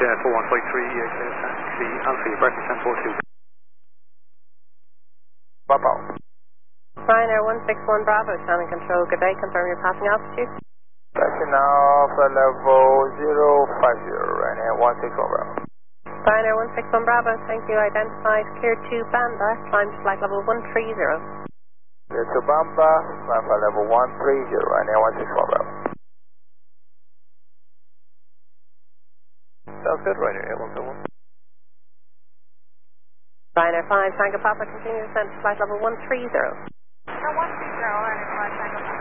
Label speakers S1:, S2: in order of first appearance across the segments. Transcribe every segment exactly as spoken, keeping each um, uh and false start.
S1: uh, four one five three, uh, taxi Alpha, breakfast ten four two.
S2: Bravo.
S3: Ryanair one six one Bravo, Shannon Control, good day, confirm your passing altitude.
S2: Passing now for level zero five zero, Ryanair one six one Bravo.
S3: Ryanair one six one Bravo, thank you, identified, clear to Banda, climb to flight level one three zero.
S2: Clear to Bamba, climb for level one three zero, Ryanair one six one Bravo.
S1: Sounds good, Ryanair eight one seven one.
S3: Ryanair five, Tango Papa, continue descent to flight level one three zero.
S4: No, one three zero, Ryanair five, Tango Papa.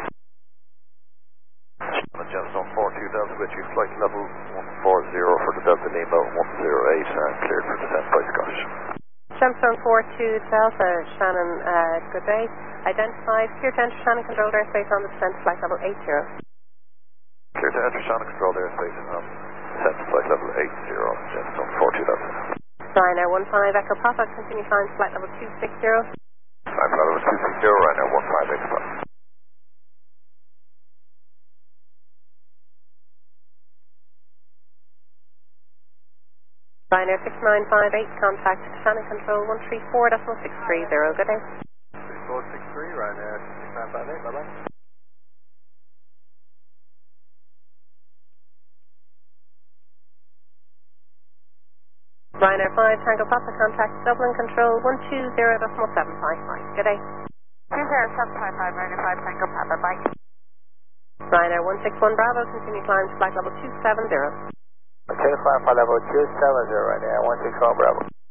S5: Gemstone four two Delta with you, flight level one four zero for the Delta Lima one zero eight and cleared for descent by Scottish.
S3: Gemstone four two Delta, Shannon, uh, good day, identified, clear to enter Shannon Controlled airspace on the descent to flight level eight zero.
S5: Clear to enter Shannon controlled airspace on descent to flight level eight zero, Gemstone four two Delta.
S3: Ryanair one five Echo Papa, continue climb to flight level two six zero.
S5: Climb flight level two six zero, Ryanair one five Echo Papa.
S3: Ryanair six nine five eight, contact Shannon Control one three four point six three zero, good day.
S1: three four six three, Ryanair six nine five eight, bye bye.
S3: Ryanair five, Tango Papa, contact Dublin Control one two zero point seven five five, good day.
S4: two zero seven five five, Ryanair five, Tango Papa, bye.
S3: Ryanair one six one Bravo, continue climb to flight level two seven zero.
S2: Continue climb for level two seven zero, Ryanair one six one Bravo.